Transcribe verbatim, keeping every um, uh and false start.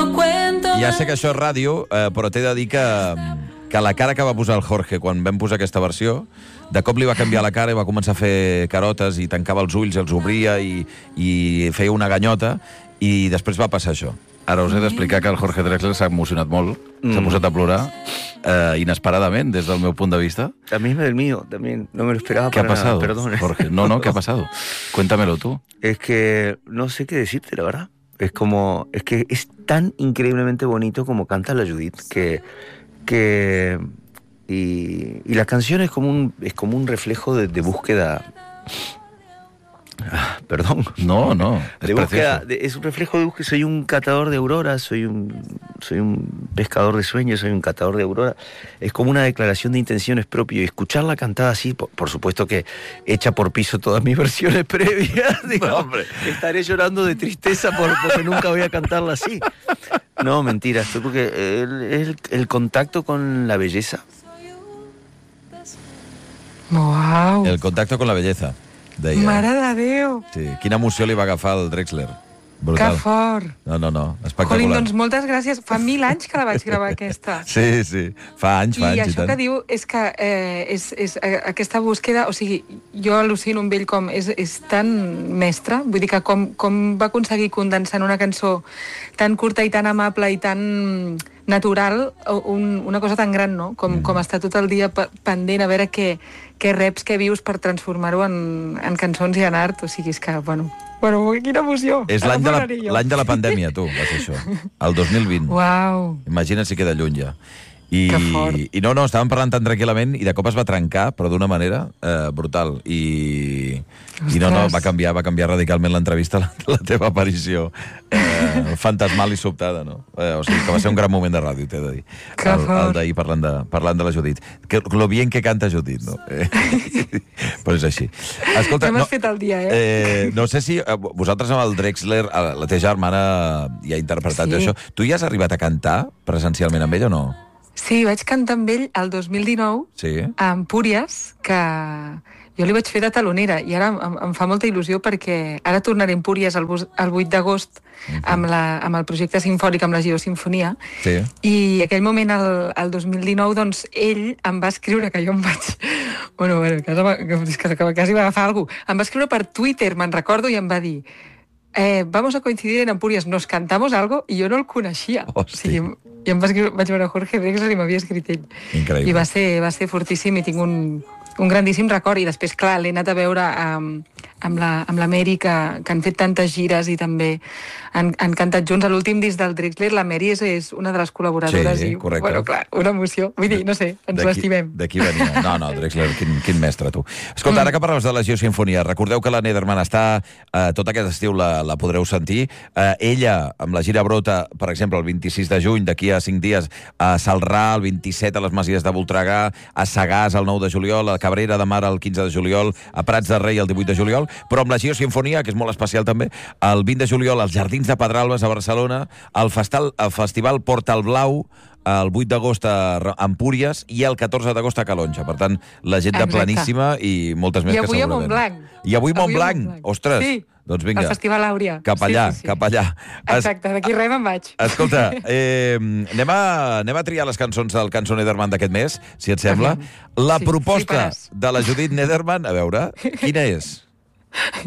Ja sé que això és ràdio, eh, però t'he de dir que, que la cara que va posar el Jorge quan vam posar aquesta versió, de cop li va canviar la cara i va començar a fer carotes i tancava els ulls, els obria i, i feia una ganyota, i després va passar això. Ara us he d'explicar que el Jorge Drexler s'ha emocionat molt, mm. s'ha posat a plorar, eh, inesperadament, des del meu punt de vista. También el mío, también. No me lo esperaba ¿Qué para ha pasado, nada, perdón. Jorge? No, no, ¿qué ha pasado? Cuéntamelo tú. Es que no sé qué decirte, la verdad. Es como, es que es tan increíblemente bonito como canta la Judith, que, que y, y la canción es como un, es como un reflejo de, de búsqueda. Ah, perdón. No, no. Es de búsqueda, precioso. de, es un reflejo de búsqueda. Soy un catador de auroras, soy un, soy un pescador de sueños, soy un catador de auroras. Es como una declaración de intenciones propio. Y escucharla cantada así, por, por supuesto que echa por piso todas mis versiones previas. Digo, No, hombre. Estaré llorando de tristeza por, porque nunca voy a cantarla así. No, mentira. Estoy porque el, el, el contacto con la belleza. Uau. El contacto con la belleza, deia. Mare de Déu. Sí. Quina emoció li va agafar al Drexler. Brutal. Que fort. No, no, no. Colin, Espectacular. doncs moltes gràcies. Fa mil anys que la vaig gravar, aquesta. Sí, sí. Fa anys, fa I anys i això tant. que diu és que eh, és, és eh, aquesta búsqueda, o sigui, jo al·lucino amb ell com és, és tan mestre, vull dir que com, com va aconseguir condensar en una cançó tan curta i tan amable i tan natural un, una cosa tan gran, no? Com, Mm. com estar tot el dia pe- pendent a veure què, què reps, què vius per transformar-ho en, en cançons i en art, o sigui, és que, bueno, bueno quina emoció! És l'any de, la, l'any de la pandèmia, tu, va ser això. El dos mil vint. Uau! Imagina't si queda lluny ja. I, Que fort. I no, no, estàvem parlant tan tranquil·lament i de cop es va trencar, però d'una manera eh, brutal. I, I no, no, Ostres. va canviar, va canviar radicalment l'entrevista, la, la teva aparició eh, fantasmal i sobtada, no? Eh, o sigui, que va ser un gran moment de ràdio, t'he de dir. Que El, el fort. d'ahir parlant, de, parlant de la Judit. Que, lo bien que canta Judit, no? Eh, però és així. Escolta, Ja m'has no, fet el dia, eh? eh, no sé si eh, vosaltres amb el Drexler, eh, la teva germana ja ha interpretat Sí. això. Tu ja has arribat a cantar presencialment amb ell o no? Sí, vaig cantar amb ell el dos mil dinou Sí. a Empúries, que jo li vaig fer de talonera, i ara em, em fa molta il·lusió perquè ara tornaré a Empúries el, bus- el vuit d'agost amb, la, amb el projecte sinfònic, amb la Geosinfonia, Sí. i aquell moment, el, el dos mil dinou, doncs ell em va escriure, que jo em vaig... Bueno, bueno que, que, que, que quasi va agafar algú. Em va escriure per Twitter, me'n recordo, i em va dir eh, vamos a coincidir en Empúries, ¿nos cantamos algo? I jo no el coneixia. Hòstia. O sigui, i em va escriure, vaig veure Jorge Drexler i m'havia escrit ell. Increïble. I va ser, va ser fortíssim i tinc un, un grandíssim record. I després, clar, l'he anat a veure amb, amb la, amb la Mary, que, que han fet tantes gires i també han, han cantat junts. A l'últim disc del Drexler, la Mary és, és una de les col·laboradores. Sí, i, correcte. Bueno, clar, una emoció. Vull dir, no sé, ens D'aquí- l'estimem. D'aquí venia. No, no, Drexler, quin, quin mestre, tu. Escolta, ara que parles de la Geosinfonia, recordeu que la Nederman està, eh, tot aquest estiu la, la podreu sentir. Eh, ella, amb la gira Brota, per exemple, el vint-i-sis de juny, d'aquí a cinc dies, a Salrà, el vint-i-set a les Masies de Voltregà, a Sagàs el nou de juliol, a Cabrera de Mar el quinze de juliol, a Prats de Rei el divuit de juliol, però amb la Geosinfonia, que és molt especial també, el vint de juliol als Jardins de Pedralbes a Barcelona, el, festal, el Festival Portal Blau, el vuit d'agost a Ra- a Empúries i el catorze d'agost a Calonja. Per tant, l'agenda Exacte. planíssima i moltes més I que avui a segurament. Montblanc. I avui a Avui a Montblanc. Montblanc. Ostres, Sí. doncs vinga. El Festival Àurea. Cap allà, Sí, sí, sí. cap allà. Es- Exacte, d'aquí res me'n vaig. Escolta, eh, anem, a, anem a triar les cançons del Cançó Nederman d'aquest mes, si et sembla. Aviam. La Sí, proposta fliparàs. de la Judit Nederman, a veure, quina és?